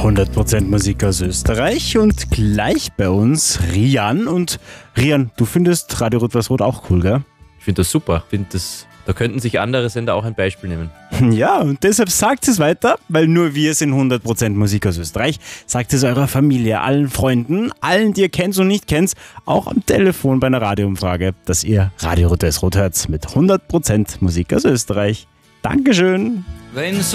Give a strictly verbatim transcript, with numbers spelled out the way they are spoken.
hundert Prozent Musik aus Österreich und gleich bei uns Rian. Und Rian, du findest Radio Rot-Weiß-Rot auch cool, gell? Ich finde das super. Ich finde das, da könnten sich andere Sender auch ein Beispiel nehmen. Ja, und deshalb sagt es weiter, weil nur wir sind hundert Prozent Musik aus Österreich. Sagt es eurer Familie, allen Freunden, allen, die ihr kennt und nicht kennt, auch am Telefon bei einer Radioumfrage, dass ihr Radio Rot-Weiß-Rot hört mit hundert Prozent Musik aus Österreich. Dankeschön. Wenn's